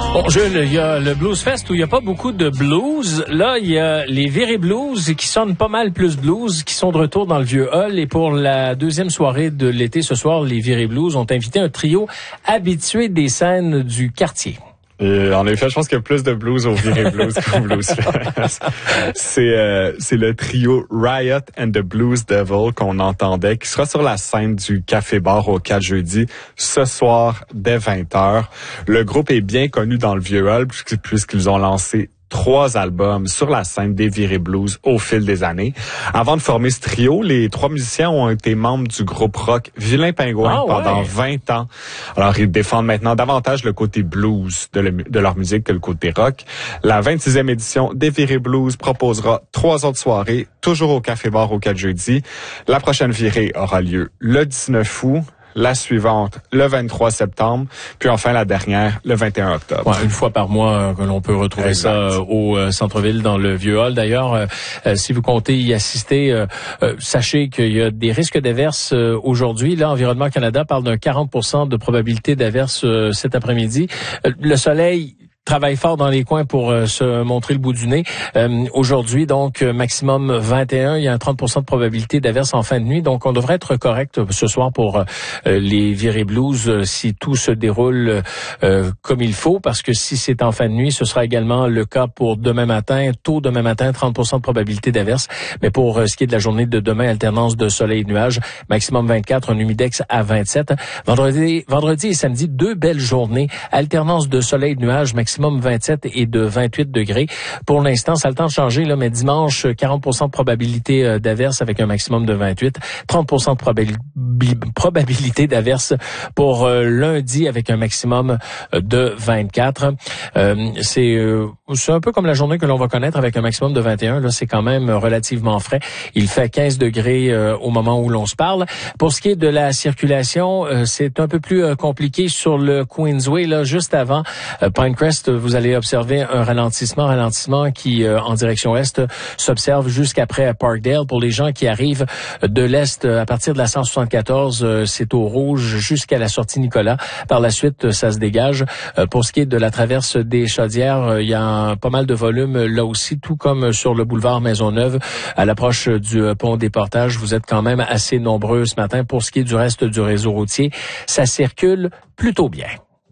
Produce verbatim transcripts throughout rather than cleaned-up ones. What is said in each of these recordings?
Bon, Jules, il y a le Blues Fest où il n'y a pas beaucoup de blues. Là, il y a les Viré Blues qui sonnent pas mal plus blues, qui sont de retour dans le Vieux Hall. Et pour la deuxième soirée de l'été ce soir, les Viré Blues ont invité un trio habitué des scènes du quartier. Et en effet, je pense qu'il y a plus de blues au Viré Blues qu'au Blues Fest. C'est, euh, c'est le trio Riot and the Blues Devil qu'on entendait, qui sera sur la scène du Café Bar au quatre jeudi ce soir dès vingt heures. Le groupe est bien connu dans le Vieux Hall puisqu'ils ont lancé trois albums sur la scène des Viré Blues au fil des années. Avant de former ce trio, les trois musiciens ont été membres du groupe rock Vilain Pingouin ah, pendant ouais. vingt ans. Alors, ils défendent maintenant davantage le côté blues de, le, de leur musique que le côté rock. La vingt-sixième édition des Viré Blues proposera trois autres soirées, toujours au Café Bar au quatre jeudi. La prochaine virée aura lieu le dix-neuf août. La suivante, le vingt-trois septembre, puis enfin la dernière, le vingt et un octobre. Ouais, une fois par mois euh, que l'on peut retrouver exact. ça euh, au euh, centre-ville, dans le Vieux Hall. D'ailleurs, euh, euh, si vous comptez y assister, euh, euh, sachez qu'il y a des risques d'averse euh, aujourd'hui. Là, Environnement Canada parle d'un quarante pour cent de probabilité d'averse euh, cet après-midi. Euh, le soleil travaille fort dans les coins pour euh, se montrer le bout du nez. Euh, aujourd'hui, donc, maximum vingt et un. Il y a un trente pour cent de probabilité d'averse en fin de nuit. Donc, on devrait être correct ce soir pour euh, les Viré Blues euh, si tout se déroule euh, comme il faut. Parce que si c'est en fin de nuit, ce sera également le cas pour demain matin. Tôt demain matin, trente pour cent de probabilité d'averse. Mais pour euh, ce qui est de la journée de demain, alternance de soleil et de nuages. Maximum vingt-quatre, un humidex à vingt-sept. Vendredi, vendredi et samedi, deux belles journées. Alternance de soleil et de nuages, maximum vingt-sept et de vingt-huit degrés. Pour l'instant, ça a le temps de changer, là, mais dimanche, quarante pour cent de probabilité d'averse avec un maximum de vingt-huit. trente pour cent de probabil- probabilité d'averse pour euh, lundi avec un maximum de vingt-quatre. Euh, c'est, euh, c'est un peu comme la journée que l'on va connaître avec un maximum de vingt et un. Là, c'est quand même relativement frais. Il fait quinze degrés euh, au moment où l'on se parle. Pour ce qui est de la circulation, euh, c'est un peu plus euh, compliqué sur le Queensway. Là, juste avant euh, Pinecrest, vous allez observer un ralentissement, ralentissement qui, euh, en direction est, s'observe jusqu'après Parkdale. Pour les gens qui arrivent de l'est, à partir de la cent soixante-quatorze, euh, c'est au rouge jusqu'à la sortie Nicolas. Par la suite, ça se dégage. Euh, pour ce qui est de la traverse des Chaudières, euh, il y a un, pas mal de volume là aussi, tout comme sur le boulevard Maisonneuve. À l'approche du euh, pont des Portages, vous êtes quand même assez nombreux ce matin. Pour ce qui est du reste du réseau routier, ça circule plutôt bien.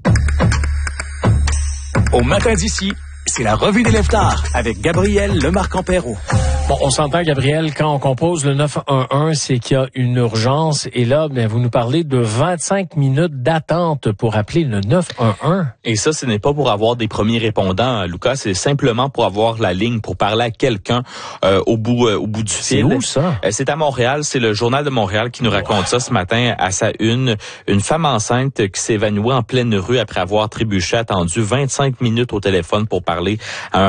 Au matin d'ici, c'est la revue des Lève-Tard avec Gabriel Lemarque-Ampero. Bon, on s'entend, Gabriel, quand on compose le neuf un un, c'est qu'il y a une urgence. Et là, bien, vous nous parlez de vingt-cinq minutes d'attente pour appeler le neuf un un. Et ça, ce n'est pas pour avoir des premiers répondants, Lucas. C'est simplement pour avoir la ligne, pour parler à quelqu'un euh, au bout euh, au bout du c'est fil. C'est où, ça? Euh, c'est à Montréal. C'est le Journal de Montréal qui nous raconte wow. ça ce matin à sa une. Une femme enceinte qui s'est évanouie en pleine rue après avoir trébuché, attendu vingt-cinq minutes au téléphone pour parler à un